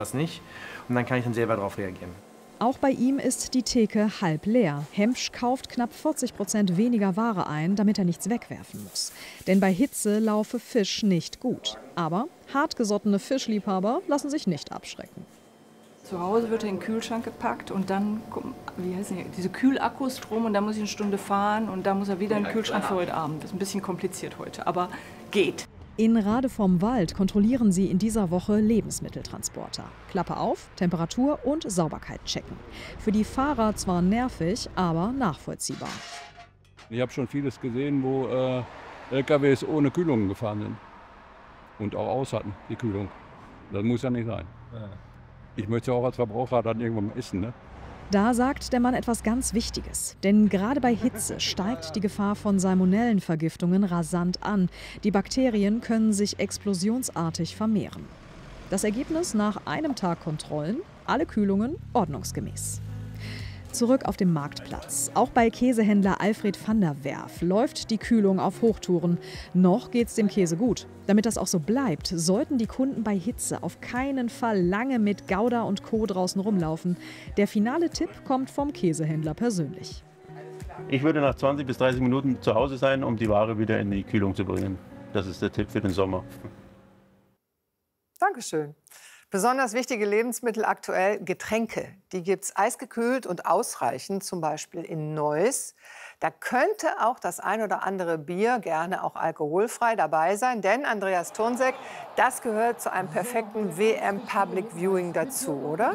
das nicht. Und dann kann ich dann selber darauf reagieren. Auch bei ihm ist die Theke halb leer. Hemsch kauft knapp 40% weniger Ware ein, damit er nichts wegwerfen muss. Denn bei Hitze laufe Fisch nicht gut. Aber hartgesottene Fischliebhaber lassen sich nicht abschrecken. Zu Hause wird er in den Kühlschrank gepackt und dann diese Kühlakkus drum und dann muss ich eine Stunde fahren und dann muss er wieder in den Kühlschrank für heute Abend. Das ist ein bisschen kompliziert heute, aber geht. In Rade vom Wald kontrollieren sie in dieser Woche Lebensmitteltransporter. Klappe auf, Temperatur und Sauberkeit checken. Für die Fahrer zwar nervig, aber nachvollziehbar. Ich habe schon vieles gesehen, wo LKWs ohne Kühlung gefahren sind und auch aus hatten, die Kühlung. Das muss ja nicht sein. Ich möchte auch als Verbraucher dann irgendwann mal essen, ne? Da sagt der Mann etwas ganz Wichtiges. Denn gerade bei Hitze steigt die Gefahr von Salmonellenvergiftungen rasant an. Die Bakterien können sich explosionsartig vermehren. Das Ergebnis nach einem Tag Kontrollen: alle Kühlungen ordnungsgemäß. Zurück auf dem Marktplatz. Auch bei Käsehändler Alfred van der Werf läuft die Kühlung auf Hochtouren. Noch geht's dem Käse gut. Damit das auch so bleibt, sollten die Kunden bei Hitze auf keinen Fall lange mit Gouda und Co. draußen rumlaufen. Der finale Tipp kommt vom Käsehändler persönlich. Ich würde nach 20 bis 30 Minuten zu Hause sein, um die Ware wieder in die Kühlung zu bringen. Das ist der Tipp für den Sommer. Dankeschön. Besonders wichtige Lebensmittel aktuell: Getränke. Die gibt es eisgekühlt und ausreichend, zum Beispiel in Neuss. Da könnte auch das ein oder andere Bier, gerne auch alkoholfrei, dabei sein. Denn, Andreas Thornseck, das gehört zu einem perfekten WM-Public-Viewing dazu, oder?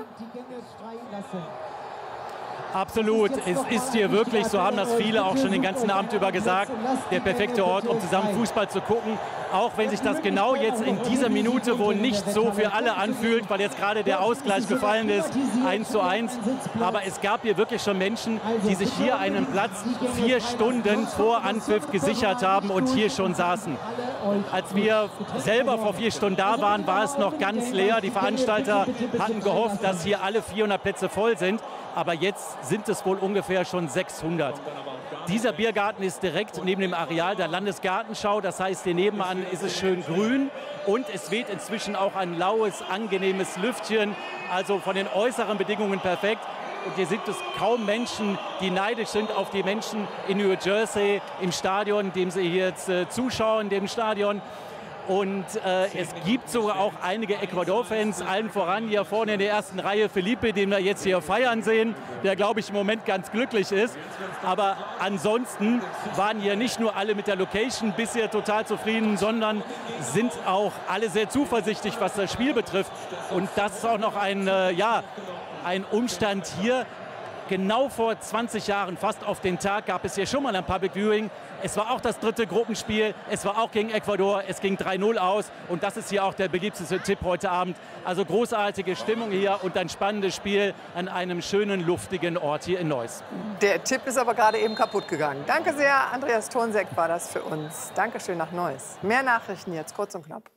Absolut. Es ist hier wirklich, so haben das viele auch schon den ganzen Abend über gesagt, der perfekte Ort, um zusammen Fußball zu gucken. Auch wenn sich das genau jetzt in dieser Minute wohl nicht so für alle anfühlt, weil jetzt gerade der Ausgleich gefallen ist, 1:1. Aber es gab hier wirklich schon Menschen, die sich hier einen Platz 4 Stunden vor Anpfiff gesichert haben und hier schon saßen. Als wir selber vor 4 Stunden da waren, war es noch ganz leer. Die Veranstalter hatten gehofft, dass hier alle 400 Plätze voll sind. Aber jetzt sind es wohl ungefähr schon 600. Dieser Biergarten ist direkt neben dem Areal der Landesgartenschau. Das heißt, hier nebenan ist es schön grün und es weht inzwischen auch ein laues, angenehmes Lüftchen. Also von den äußeren Bedingungen perfekt. Und hier sind es kaum Menschen, die neidisch sind auf die Menschen in New Jersey im Stadion, dem sie hier jetzt zuschauen, dem Stadion. Und es gibt sogar auch einige Ecuador-Fans, allen voran hier vorne in der ersten Reihe Felipe, den wir jetzt hier feiern sehen, der, glaube ich, im Moment ganz glücklich ist. Aber ansonsten waren hier nicht nur alle mit der Location bisher total zufrieden, sondern sind auch alle sehr zuversichtlich, was das Spiel betrifft. Und das ist auch noch ein Umstand hier. Genau vor 20 Jahren, fast auf den Tag, gab es hier schon mal ein Public Viewing. Es war auch das 3. Gruppenspiel, es war auch gegen Ecuador, es ging 3:0 aus und das ist hier auch der beliebteste Tipp heute Abend. Also großartige Stimmung hier und ein spannendes Spiel an einem schönen, luftigen Ort hier in Neuss. Der Tipp ist aber gerade eben kaputt gegangen. Danke sehr, Andreas Thornseck war das für uns. Dankeschön nach Neuss. Mehr Nachrichten jetzt, kurz und knapp.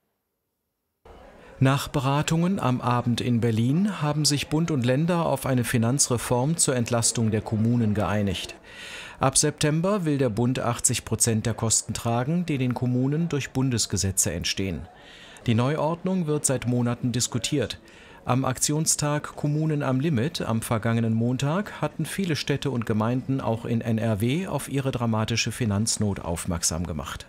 Nach Beratungen am Abend in Berlin haben sich Bund und Länder auf eine Finanzreform zur Entlastung der Kommunen geeinigt. Ab September will der Bund 80% der Kosten tragen, die den Kommunen durch Bundesgesetze entstehen. Die Neuordnung wird seit Monaten diskutiert. Am Aktionstag Kommunen am Limit am vergangenen Montag hatten viele Städte und Gemeinden auch in NRW auf ihre dramatische Finanznot aufmerksam gemacht.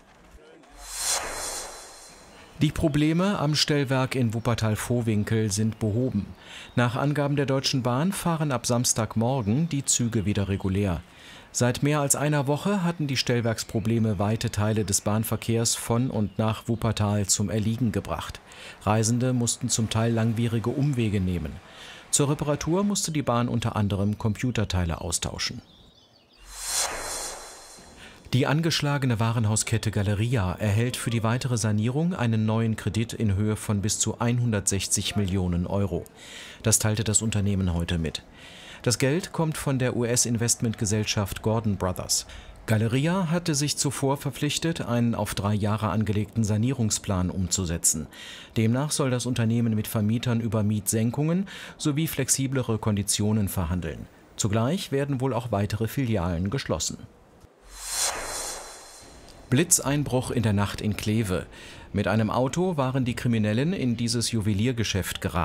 Die Probleme am Stellwerk in Wuppertal-Vohwinkel sind behoben. Nach Angaben der Deutschen Bahn fahren ab Samstagmorgen die Züge wieder regulär. Seit mehr als einer Woche hatten die Stellwerksprobleme weite Teile des Bahnverkehrs von und nach Wuppertal zum Erliegen gebracht. Reisende mussten zum Teil langwierige Umwege nehmen. Zur Reparatur musste die Bahn unter anderem Computerteile austauschen. Die angeschlagene Warenhauskette Galeria erhält für die weitere Sanierung einen neuen Kredit in Höhe von bis zu 160 Millionen Euro. Das teilte das Unternehmen heute mit. Das Geld kommt von der US-Investmentgesellschaft Gordon Brothers. Galeria hatte sich zuvor verpflichtet, einen auf 3 Jahre angelegten Sanierungsplan umzusetzen. Demnach soll das Unternehmen mit Vermietern über Mietsenkungen sowie flexiblere Konditionen verhandeln. Zugleich werden wohl auch weitere Filialen geschlossen. Blitzeinbruch in der Nacht in Kleve. Mit einem Auto waren die Kriminellen in dieses Juweliergeschäft geraten.